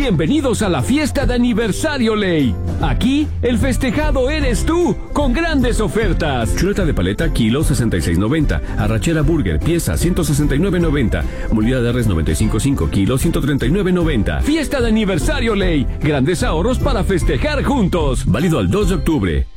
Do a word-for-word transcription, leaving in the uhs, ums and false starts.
Bienvenidos a la fiesta de aniversario Ley. Aquí, el festejado eres tú, con grandes ofertas. Chuleta de paleta, kilo sesenta y seis noventa. Arrachera burger, pieza ciento sesenta y nueve noventa. Molida de res noventa y cinco punto cinco, kilo ciento treinta y nueve noventa. Fiesta de aniversario Ley. Grandes ahorros para festejar juntos. Válido al dos de octubre.